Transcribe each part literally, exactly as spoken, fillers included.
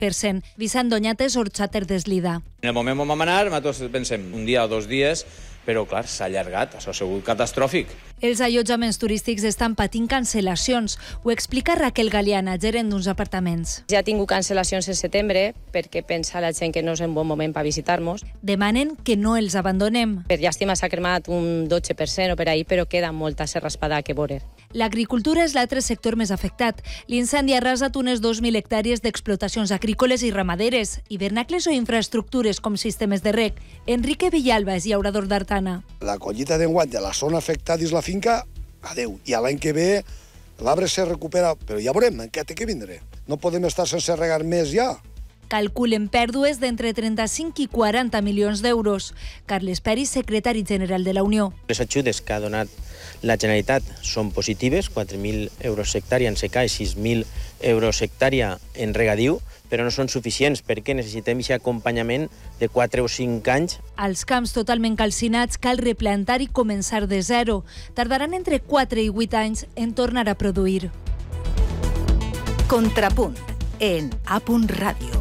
per cent. Vicent Doñates, Orxater d'Eslida. En el moment on vam anar, nosaltres pensem un dia o dos dies, però, clar, s'ha allargat, això ha sigut catastròfic. Els allotjaments turístics estan patint cancel·lacions. Ho explica Raquel Galeana, gerent d'uns apartaments. Ja ha tingut cancel·lacions en setembre perquè pensa la gent que no és un bon moment per visitar-nos. Demanen que no els abandonem. Per llàstima s'ha cremat un dotze per cent o per ahí, però queda molta serraspada que veure. L'agricultura és l'altre sector més afectat. L'incendi ha arrasat unes dos mil hectàrees d'explotacions agrícoles i ramaderes, hivernacles o infraestructures com sistemes de reg. Enrique Villalba és llaurador d'Artana. La collita d'enguany de la zona afectada és la finca, adeu. I a l'any que ve l'arbre se recupera, però ja veurem, què té que vindre. No podem estar sense regar més ja. Calculen pèrdues d'entre trenta-cinc i quaranta milions d'euros. Carles Peris, secretari general de la Unió. Les ajudes que ha donat la Generalitat són positives, quatre mil euros hectària en secà i sis mil euros hectària en regadiu, però no són suficients perquè necessitem aquest acompanyament de quatre o cinc anys. Als camps totalment calcinats cal replantar i començar de zero. Tardaran entre quatre i vuit anys en tornar a produir. Contrapunt en A Punt Ràdio.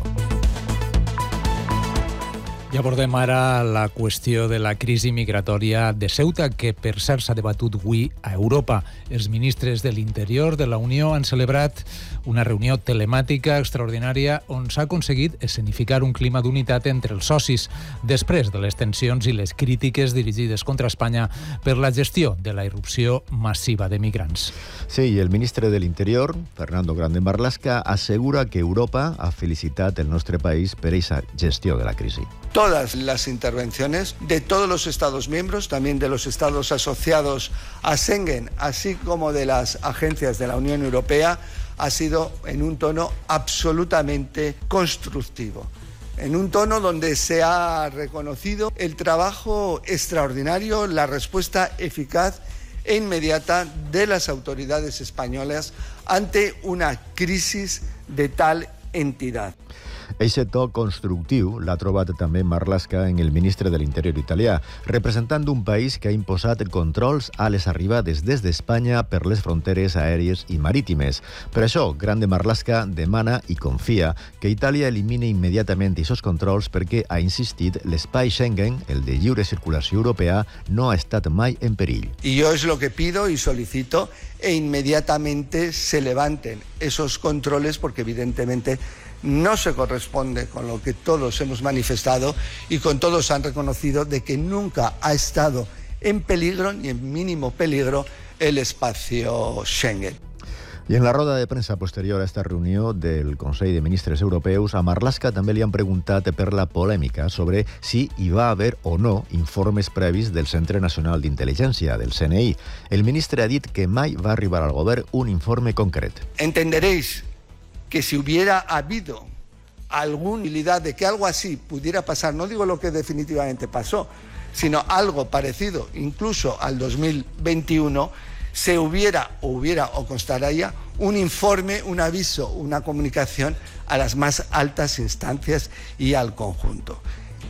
I abordem ara la qüestió de la crisi migratòria de Ceuta, que per cert s'ha debatut avui a Europa. Els ministres de l'Interior de la Unió han celebrat una reunió telemàtica extraordinària on s'ha aconseguit escenificar un clima d'unitat entre els socis després de les tensions i les crítiques dirigides contra Espanya per la gestió de la irrupció massiva de migrants. Sí, i el ministre de l'Interior, Fernando Grande Marlaska, assegura que Europa ha felicitat el nostre país per aquesta gestió de la crisi. Todas las intervenciones de todos los Estados miembros, también de los Estados asociados a Schengen, así como de las agencias de la Unión Europea, ha sido en un tono absolutamente constructivo. En un tono donde se ha reconocido el trabajo extraordinario, la respuesta eficaz e inmediata de las autoridades españolas ante una crisis de tal entidad. Eixe to constructiu l'ha trobat també Marlaska en el ministre de l'Interior italià, representant un país que ha imposat controls a les arribades des d'Espanya per les fronteres aèries i marítimes. Per això, Grande Marlaska demana i confia que Itàlia elimine immediatament aquests controls perquè, ha insistit, l'espai Schengen, el de lliure circulació europea, no ha estat mai en perill. Y yo es lo que pido y solicito e inmediatamente se levanten esos controles porque evidentemente no se corresponde con lo que todos hemos manifestado y con todos han reconocido de que nunca ha estado en peligro ni en mínimo peligro el espacio Schengen. I en la roda de premsa posterior a esta reunió del Consell de Ministres Europeus, a Marlaska també li han preguntat per la polèmica sobre si hi va haver o no informes previs del Centre Nacional d'Intel·ligència, del C N I. El ministre ha dit que mai va arribar al govern un informe concret. Entenderéis que si hubiera habido alguna posibilidad de que algo así pudiera pasar, no digo lo que definitivamente pasó, sino algo parecido incluso al dos mil veintiuno, se hubiera o hubiera o constaría un informe, un aviso, una comunicación a las más altas instancias y al conjunto.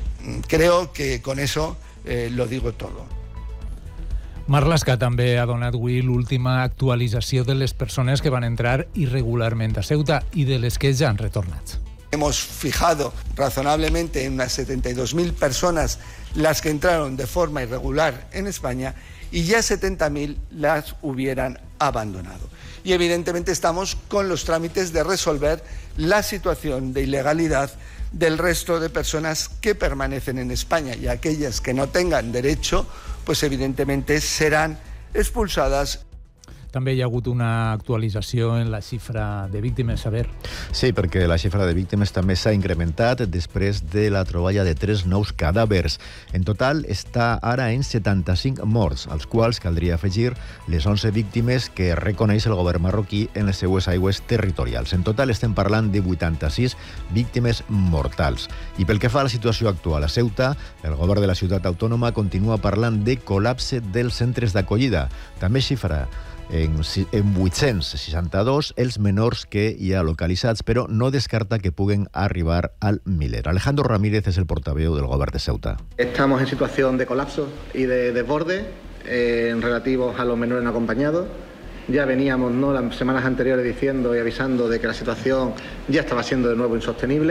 Creo que con eso eh, lo digo todo. Marlaska també ha donat avui l'última actualització de les persones que van entrar irregularment a Ceuta i de les que ja han retornat. Hemos fijado razonablemente en unas setenta y dos mil personas las que entraron de forma irregular en España y ya setenta mil las hubieran abandonado. Y evidentemente estamos con los trámites de resolver la situación de ilegalidad del resto de personas que permanecen en España y aquellas que no tengan derecho, pues evidentemente serán expulsadas. També hi ha hagut una actualització en la xifra de víctimes, a veure. Sí, perquè la xifra de víctimes també s'ha incrementat després de la troballa de tres nous cadàvers. En total està ara en setanta-cinc morts, als quals caldria afegir les onze víctimes que reconeix el govern marroquí en les seues aigües territorials. En total estem parlant de vuitanta-sis víctimes mortals. I pel que fa a la situació actual a Ceuta, el govern de la ciutat autònoma continua parlant de col·lapse dels centres d'acollida. També xifra en, en vuit-cents seixanta-dos els menors que hi ha localitzats, però no descarta que puguen arribar al miler. Alejandro Ramírez es el portaveu del govern de Ceuta. Estamos en situación de colapso y de desborde eh, en relativos a los menores no acompañados. ya veníamos, ¿no?, las semanas anteriores diciendo y avisando de que la situación ya estaba siendo de nuevo insostenible.